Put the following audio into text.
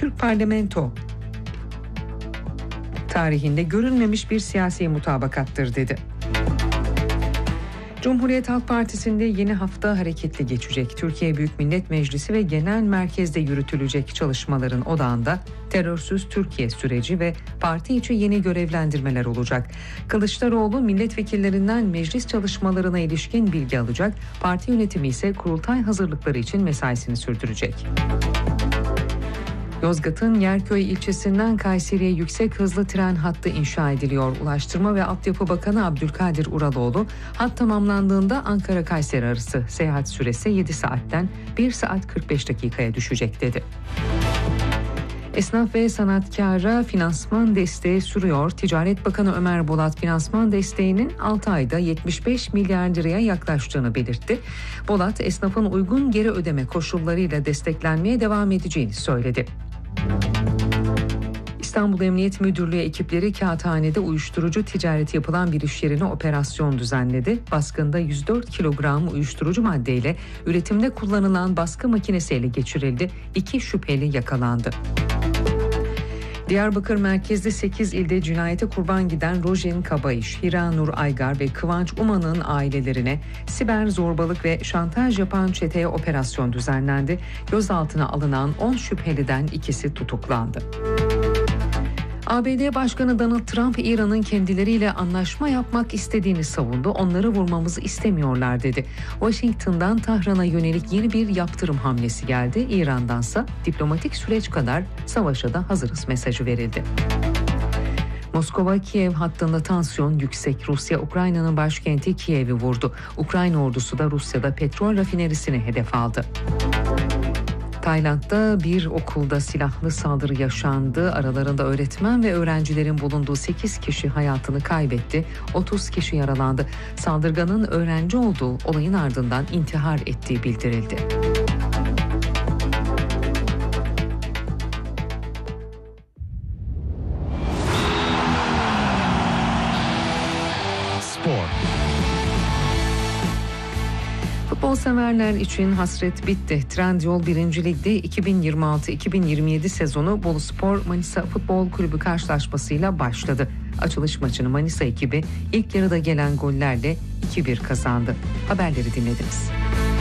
Türk parlamento tarihinde görülmemiş bir siyasi mutabakattır dedi. Cumhuriyet Halk Partisi'nde yeni hafta hareketli geçecek. Türkiye Büyük Millet Meclisi ve Genel Merkez'de yürütülecek çalışmaların odağında terörsüz Türkiye süreci ve parti içi yeni görevlendirmeler olacak. Kılıçdaroğlu milletvekillerinden meclis çalışmalarına ilişkin bilgi alacak. Parti yönetimi ise kurultay hazırlıkları için mesaisini sürdürecek. Yozgat'ın Yerköy ilçesinden Kayseri'ye yüksek hızlı tren hattı inşa ediliyor. Ulaştırma ve Altyapı Bakanı Abdülkadir Uraloğlu, hat tamamlandığında Ankara-Kayseri arası seyahat süresi 7 saatten 1 saat 45 dakikaya düşecek dedi. Esnaf ve sanatkara finansman desteği sürüyor. Ticaret Bakanı Ömer Bolat finansman desteğinin 6 ayda 75 milyar liraya yaklaştığını belirtti. Bolat, esnafın uygun geri ödeme koşullarıyla desteklenmeye devam edeceğini söyledi. İstanbul Emniyet Müdürlüğü ekipleri Kağıthane'de uyuşturucu ticareti yapılan bir iş yerine operasyon düzenledi. Baskında 104 kilogram uyuşturucu maddeyle üretimde kullanılan baskı makinesi ele geçirildi. 2 şüpheli yakalandı. Diyarbakır merkezli 8 ilde cinayete kurban giden Rojin Kabayış, Hiranur Aygar ve Kıvanç Uman'ın ailelerine siber zorbalık ve şantaj yapan çeteye operasyon düzenlendi. Gözaltına alınan 10 şüpheliden ikisi tutuklandı. ABD Başkanı Donald Trump, İran'ın kendileriyle anlaşma yapmak istediğini savundu. Onları vurmamızı istemiyorlar dedi. Washington'dan Tahran'a yönelik yeni bir yaptırım hamlesi geldi. İran'dansa diplomatik süreç kadar savaşa da hazırız mesajı verildi. Moskova-Kiev hattında tansiyon yüksek. Rusya, Ukrayna'nın başkenti Kiev'i vurdu. Ukrayna ordusu da Rusya'da petrol rafinerisini hedef aldı. Tayland'da bir okulda silahlı saldırı yaşandı. Aralarında öğretmen ve öğrencilerin bulunduğu 8 kişi hayatını kaybetti. 30 kişi yaralandı. Saldırganın öğrenci olduğu olayın ardından intihar ettiği bildirildi. Spor. Futbol severler için hasret bitti. Trendyol 1. Lig'de 2026-2027 sezonu Boluspor Manisa Futbol Kulübü karşılaşmasıyla başladı. Açılış maçını Manisa ekibi ilk yarıda gelen gollerle 2-1 kazandı. Haberleri dinlediniz.